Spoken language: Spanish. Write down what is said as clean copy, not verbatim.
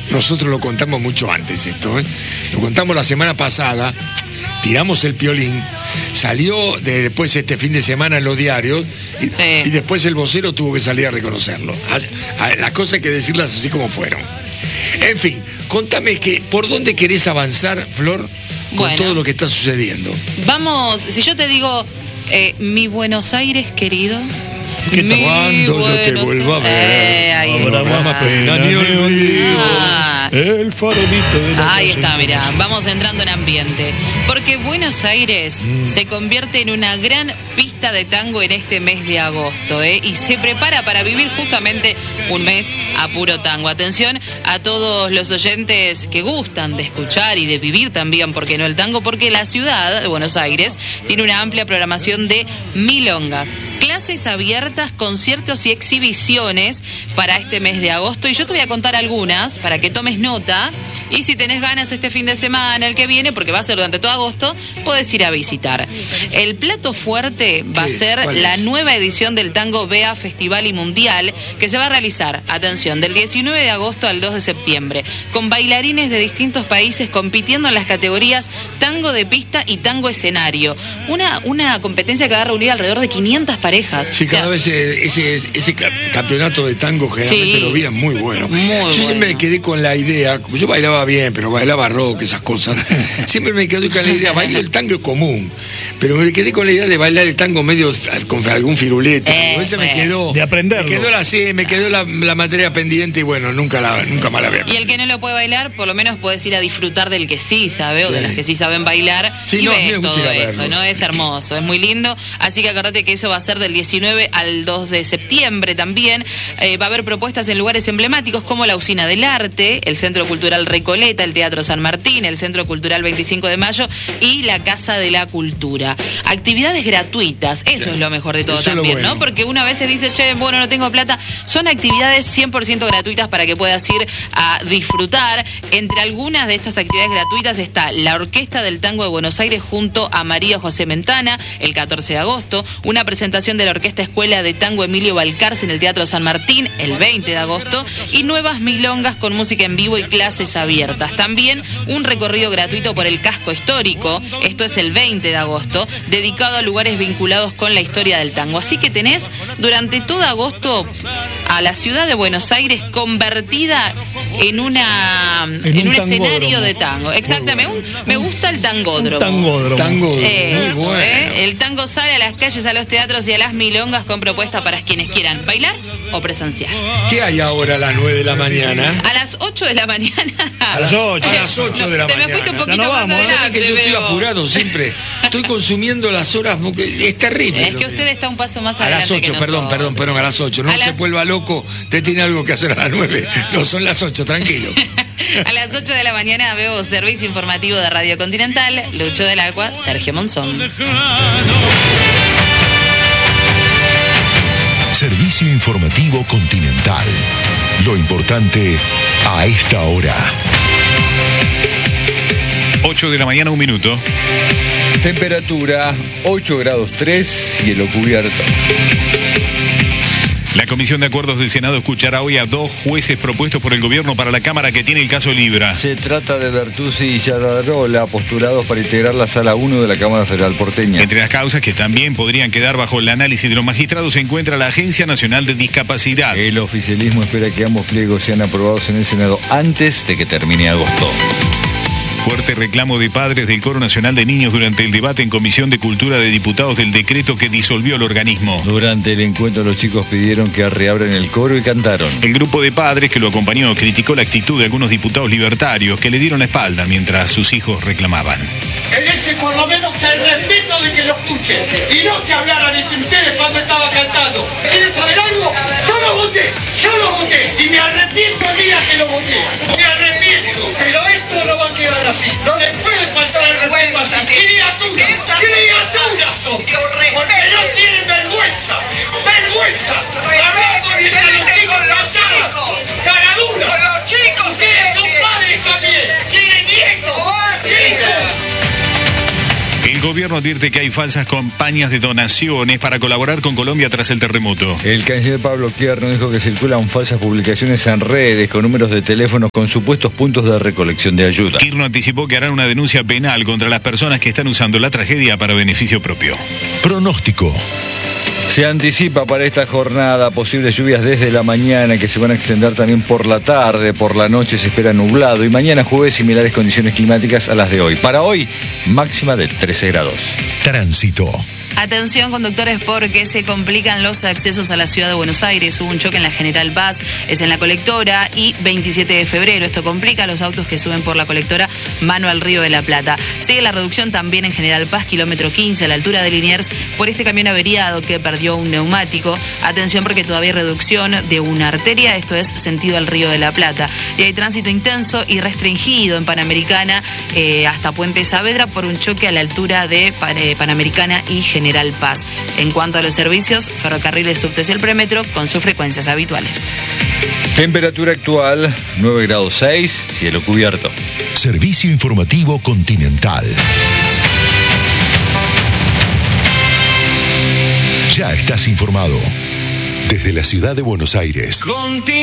nosotros lo contamos mucho antes esto, ¿eh? Lo contamos la semana pasada, tiramos el piolín, salió después este fin de semana en los diarios y después el vocero tuvo que salir a reconocerlo. Las cosas hay que decirlas así como fueron. En fin, contame por dónde querés avanzar, Flor, con todo lo que está sucediendo. Vamos, si yo te digo, mi Buenos Aires querido. Cuando yo te vuelva a ver, habrá más pena ni olvido. El farolito de la ahí está, mirá, vamos entrando en ambiente. Porque Buenos Aires se convierte en una gran pista de tango en este mes de agosto, y se prepara para vivir justamente un mes a puro tango. Atención a todos los oyentes que gustan de escuchar y de vivir también, ¿por qué no el tango? Porque la ciudad de Buenos Aires tiene una amplia programación de milongas, clases abiertas, conciertos y exhibiciones para este mes de agosto. Y yo te voy a contar algunas para que tomes nota. Y si tenés ganas este fin de semana, el que viene, porque va a ser durante todo agosto, podés ir a visitar. El plato fuerte va a ser la nueva edición del Tango BEA Festival y Mundial, que se va a realizar, atención, del 19 de agosto al 2 de septiembre, con bailarines de distintos países compitiendo en las categorías tango de pista y tango escenario. Una competencia que va a reunir alrededor de 500 parejas. Sí, cada vez ese campeonato de tango generalmente lo vi, es muy bueno. Yo siempre me quedé con la idea, yo bailaba bien, pero bailaba rock, esas cosas. Siempre me quedé con la idea, bailo el tango común, pero me quedé con la idea de bailar el tango medio con algún firulete. Esa me quedó. De aprenderlo. Me quedó la materia pendiente y bueno, nunca más la veo. Y el que no lo puede bailar, por lo menos puedes ir a disfrutar del que sí sabe, o de los que sí saben bailar. Sí, y ves todo eso, verlo. ¿no? Es hermoso, es muy lindo. Así que acordate que eso va a ser del 19 al 2 de septiembre también. Va a haber propuestas en lugares emblemáticos como la Usina del Arte, el Centro Cultural Recoleta, el Teatro San Martín, el Centro Cultural 25 de Mayo y la Casa de la Cultura. Actividades gratuitas, eso es lo mejor de todo también, ¿no? Porque una vez se dice, no tengo plata. Son actividades 100% gratuitas para que puedas ir a disfrutar. Entre algunas de estas actividades gratuitas está la Orquesta del Tango de Buenos Aires junto a María José Mentana, el 14 de agosto, una presentación de la Orquesta Escuela de Tango Emilio Balcarce en el Teatro San Martín el 20 de agosto y nuevas milongas con música en vivo y clases abiertas. También un recorrido gratuito por el casco histórico, esto es el 20 de agosto, dedicado a lugares vinculados con la historia del tango. Así que tenés durante todo agosto a la ciudad de Buenos Aires convertida en un escenario de tango. Exactamente, me gusta el tangódromo. Tango, muy bueno. El tango sale a las calles, a los teatros y a las milongas con propuestas para quienes quieran bailar o presenciar. ¿Qué hay ahora a las 9 de la mañana? A las 8 de la mañana. A las 8. A las 8 de la mañana. Te me fuiste un poquito más allá. Que yo estoy apurado siempre. Estoy consumiendo las horas porque es terrible. Es que usted está un paso más adelante. A las 8, perdón, a las 8. No se vuelva loco, usted tiene algo que hacer a las 9. No, son las 8, tranquilo. A las 8 de la mañana veo servicio informativo de Radio Continental, Lucho del Agua, Sergio Monzón. Servicio informativo Continental. Lo importante a esta hora. 8 de la mañana, 1 minuto. Temperatura 8 grados 3, cielo cubierto. La Comisión de Acuerdos del Senado escuchará hoy a 2 jueces propuestos por el gobierno para la Cámara que tiene el caso Libra. Se trata de Bertuzzi y Yadarola, postulados para integrar la Sala 1 de la Cámara Federal porteña. Entre las causas que también podrían quedar bajo el análisis de los magistrados se encuentra la Agencia Nacional de Discapacidad. El oficialismo espera que ambos pliegos sean aprobados en el Senado antes de que termine agosto. Fuerte reclamo de padres del Coro Nacional de Niños durante el debate en Comisión de Cultura de Diputados del decreto que disolvió el organismo. Durante el encuentro los chicos pidieron que reabran el coro y cantaron. El grupo de padres que lo acompañó criticó la actitud de algunos diputados libertarios que le dieron la espalda mientras sus hijos reclamaban. En ese por lo menos el respeto de que lo escuchen y no se hablaran entre ustedes cuando estaba cantando. ¿Quieren saber algo? Yo lo voté y me arrepiento el día que lo voté. Me arrepiento, pero esto no va a quedar así. No les puede faltar el respeto así. ¡Criaturas son! Porque no tienen vergüenza. Hablando mientras los chicos cantaban. ¡Caradura! ¡Los chicos! ¡Ustedes son padres también! ¡Tienen hijos! El gobierno advierte que hay falsas campañas de donaciones para colaborar con Colombia tras el terremoto. El canciller Pablo Kierno dijo que circulan falsas publicaciones en redes con números de teléfonos con supuestos puntos de recolección de ayuda. Kierno anticipó que harán una denuncia penal contra las personas que están usando la tragedia para beneficio propio. Pronóstico. Se anticipa para esta jornada posibles lluvias desde la mañana que se van a extender también por la tarde, por la noche se espera nublado y mañana jueves similares condiciones climáticas a las de hoy. Para hoy, máxima de 13 grados. Tránsito. Atención conductores porque se complican los accesos a la ciudad de Buenos Aires. Hubo un choque en la General Paz, es en la colectora y 27 de febrero. Esto complica a los autos que suben por la colectora mano al Río de la Plata. Sigue la reducción también en General Paz, kilómetro 15 a la altura de Liniers por este camión averiado que perdió un neumático. Atención porque todavía hay reducción de una arteria, esto es sentido al Río de la Plata. Y hay tránsito intenso y restringido en Panamericana hasta Puente Saavedra por un choque a la altura de Panamericana y General Paz. En cuanto a los servicios, ferrocarriles, subtes y el premetro con sus frecuencias habituales. Temperatura actual, 9 grados 6, cielo cubierto. Servicio informativo Continental. Ya estás informado. Desde la ciudad de Buenos Aires.